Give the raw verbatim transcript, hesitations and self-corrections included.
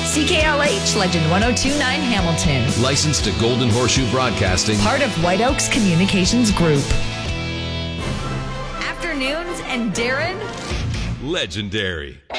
C K L H, Legend one oh two point nine Hamilton. Licensed to Golden Horseshoe Broadcasting. Part of White Oaks Communications Group. Afternoons and Darren. Legendary.